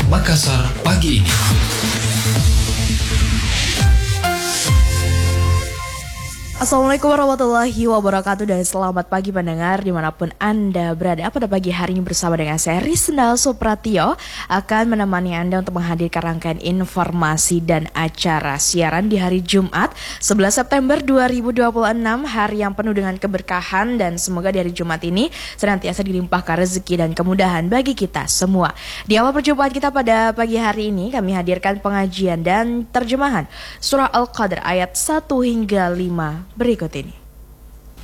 Makassar pagi ini. Assalamualaikum warahmatullahi wabarakatuh dan selamat pagi pendengar dimanapun Anda berada. Pada pagi hari ini bersama dengan saya Rizna Supratio akan menemani Anda untuk menghadirkan rangkaian informasi dan acara siaran di hari Jumat 11 September 2026, hari yang penuh dengan keberkahan dan semoga di hari Jumat ini senantiasa dilimpahkan rezeki dan kemudahan bagi kita semua. Di awal perjumpaan kita pada pagi hari ini kami hadirkan pengajian dan terjemahan Surah Al-Qadr ayat 1 hingga 5 berikut ini.